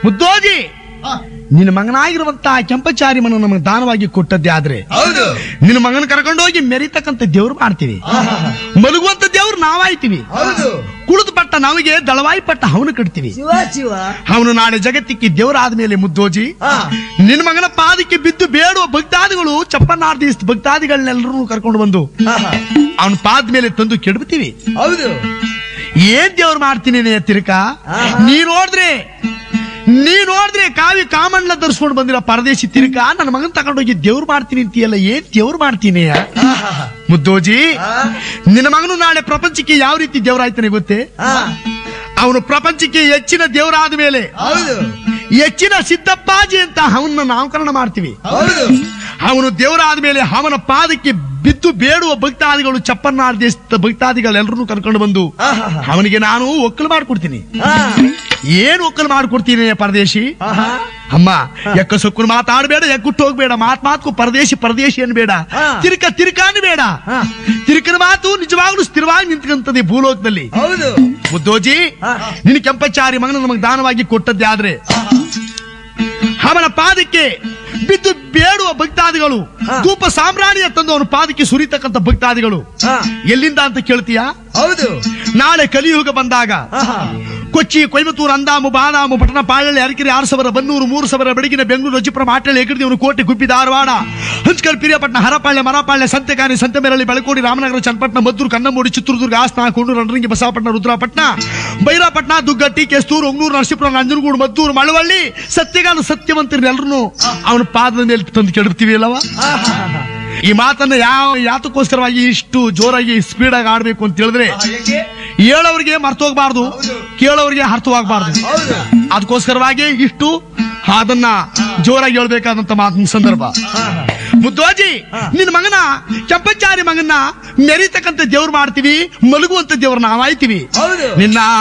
ಮುದ್ದೋಜಿ ನಿನ್ನ ಮಗನಾಗಿರುವಂತ ಕೆಂಪಚಾರಿ ಮನ ನಮಗೆ ದಾನವಾಗಿ ಕೊಟ್ಟದ್ದೇ ಆದ್ರೆ ಹೌದು. ನಿನ್ನ ಮಗನ ಕರ್ಕೊಂಡೋಗಿ ಮೆರಿತಕ್ಕಂತ ದೇವ್ರು ಮಾಡ್ತೀವಿ, ಮಲಗುವಂತ ದೇವ್ರು ನಾವಾಯ್ತೀವಿ, ಹೌದು. ಕುಳಿದು ಪಟ್ಟ ನಮಗೆ ದಳವಾಯಿ ಪಟ್ಟ ಅವನು ಕಟ್ತೀವಿ. ಶಿವ ಶಿವ. ಅವನು ನಾಳೆ ಜಗತ್ತಿಗೆ ದೇವರಾದ ಮೇಲೆ ಮುದ್ದೋಜಿ ಹಾ. ನಿನ್ನ ಮಗನ ಪಾದಕ್ಕೆ ಬಿದ್ದು ಬೇಡುವ ಭಕ್ತಾದಿಗಳು ಚಪ್ಪನಾರ್ದಿಸ್ ಭಕ್ತಾದಿಗಳನ್ನೆಲ್ಲರೂ ಕರ್ಕೊಂಡು ಬಂದು ಅವನ ಪಾದ ಮೇಲೆ ತಂದು ಕೆಡಬ್ತೀವಿ. ಹೌದು. ಏನ್ ದೇವ್ರು ಮಾಡ್ತೀನಿ ತಿರುಕ ನೀ ನೋಡಿದ್ರೆ ಕಾವಿ ಕಾಮಣ್ಣ ಧರಿಸ್ಕೊಂಡು ಬಂದಿರೋ ಪರದೇಶಿ ತಿರುಕ ನನ್ನ ಮಗನ್ ತಗೊಂಡೋಗಿ ದೇವ್ರು ಮಾಡ್ತೀನಿ ಅಂತೀಯಲ್ಲ, ಏನ್ ದೇವ್ರು ಮಾಡ್ತೀನಿ ಮುದ್ದೋಜಿ? ನಿನ್ನ ಮಗನು ನಾಳೆ ಪ್ರಪಂಚಕ್ಕೆ ಯಾವ ರೀತಿ ದೇವರಾಯ್ತಾನೆ ಗೊತ್ತೇ? ಅವನು ಪ್ರಪಂಚಕ್ಕೆ ಹೆಚ್ಚಿನ ದೇವರಾದ ಮೇಲೆ ಹೌದು. ಹೆಚ್ಚಿನ ಸಿದ್ದಪ್ಪಾಜಿ ಅಂತ ಅವನ್ನ ನಾಮಕರಣ ಮಾಡ್ತೀವಿ. ಹೌದು. ಅವನು ದೇವರಾದ ಮೇಲೆ ಅವನ ಪಾದಕ್ಕೆ ಬಿದ್ದು ಬೇಡುವ ಭಕ್ತಾದಿಗಳು ಚಪ್ಪನ್ನಾರ್ ದೇಶದ ಭಕ್ತಾದಿಗಳೆಲ್ಲರೂ ಕರ್ಕೊಂಡು ಬಂದು ಅವನಿಗೆ ನಾನು ಒಕ್ಕಲು ಮಾಡ್ಕೊಡ್ತೀನಿ. ಏನ್ ಒಕ್ಕಲು ಮಾಡ್ಕೊಡ್ತೀನಿ ಪರದೇಶಿ? ಅಮ್ಮ ಎಕ್ಕ ಸೊಕ್ಕಲು ಮಾತಾಡಬೇಡ, ಎಕ್ಕುಟ್ಟು ಹೋಗ್ಬೇಡ, ಮಾತ್ಕು ಪರದೇಶಿ ಅನ್ಬೇಡ, ತಿರ್ಕಾನು ಬೇಡ. ತಿರುಕನ ಮಾತು ನಿಜವಾಗ್ಲೂ ಸ್ಥಿರವಾಗಿ ನಿಂತ್ಕಂತದೆ ಭೂಲೋಕದಲ್ಲಿ. ಹೌದು. ಮುದ್ದೋಜಿ ನಿನ್ನ ಕೆಂಪಚಾರಿ ಮಗನ ನಮಗೆ ದಾನವಾಗಿ ಕೊಟ್ಟದ್ದೇ ಆದ್ರೆ ಅವನ ಪಾದಕ್ಕೆ ಬಿದ್ದು ಬೇಡುವ ಭಕ್ತಾದಿಗಳು ಧೂಪ ಸಾಮ್ರಾಣಿಯ ತಂದು ಅವನ ಪಾದಕ್ಕೆ ಸುರಿತಕ್ಕಂತ ಭಕ್ತಾದಿಗಳು ಎಲ್ಲಿಂದ ಅಂತ ಕೇಳ್ತೀಯಾ? ಹೌದು. ನಾಳೆ ಕಲಿಯುಗ ಬಂದಾಗ ಕೊಚ್ಚಿ, ಕೊಯಮತ್ತೂರು, ಅಂದಾಮು, ಬಾದಾಮು, ಪಟ್ಟಣ, ಪಾಳಳ್ಳಿ, ಅರಕೆರೆ, 6,000, ಬನ್ನೂರು, 3,000, ಬೆಳಗಿನ ಬೆಂಗಳೂರು, ರಜಿಪುರ, ಮಾಟಳ್ಳಿ, ಎಕಡಿದೇವನು, ಕೋಟೆ, ಗುಬ್ಬಿ, ಧಾರವಾಡ, ಹಂಚಕಲ್, ಪಿರಿಯಾಪಟ್ಟಣ, ಹರಪಾಳ್ಯ, ಮರಪಾಳ್ಯ, ಸಂತೆಕಾನಿ, ಸಂತೆಮೆರಳಿ, ಬೆಳಕೋಡಿ, ರಾಮನಗರ, ಚನ್ನಪಟ್ಟಣ, ಮದ್ದೂರು, ಕನ್ನಂಬೂಡಿ, ಚಿತ್ರದುರ್ಗ, ಹಾಸನ, ಕೊಂಡೂರು, ರಣರಂಗಿ, ಬಸವಪಟ್ಟಣ, ರುದ್ರಾಪಟ್ಟಣ, ಬೈರಾಪಟ್ಟಣ, ದುಗ್ಗಟ್ಟಿ, ಕೆಸ್ತೂರು, ಒಂಗ್ನೂರು, ನರಸೀಪುರ, ನಂಜನಗೂಡು, ಮದ್ದೂರು, ಮಳವಳ್ಳಿ, ಸತ್ಯಗಾಲ ಸತ್ಯವಂತರನ್ನೆಲ್ಲರೂ ಅವನ ಪಾದದ ಮೇಲೆ ತಂದು ಕೆಡರ್ತೀವಿ ಅಲ್ಲವಾ? ಈ ಮಾತನ್ನ ಯಾತಕ್ಕೋಸ್ಕರವಾಗಿ ಇಷ್ಟು ಜೋರಾಗಿ ಸ್ಪೀಡ್ ಆಗಿ ಆಡ್ಬೇಕು ಅಂತ ಹೇಳಿದ್ರೆ ಹೇಳೋರಿಗೆ ಮರ್ತೋಗ್ಬಾರ್ದು, ಕೇಳೋರಿಗೆ ಅರ್ಥವಾಗಬಾರ್ದು. ಅದಕ್ಕೋಸ್ಕರವಾಗಿ ಇಷ್ಟು ಅದನ್ನ ಜೋರಾಗಿ ಹೇಳ್ಬೇಕಾದಂತ ಮಾತಿನ ಸಂದರ್ಭ. ಮುದ್ದೋಜಿ ನಿನ್ನ ಮಗನ ಕೆಂಪಚಾರಿ ಮಗನ್ನ ಮೆರಿತಕ್ಕಂತ ದೇವ್ರು ಮಾಡ್ತೀವಿ, ಮಲಗುವಂತ ದೇವ್ರ ನಾವಾಯ್ತೀವಿ. ನಿನ್ನ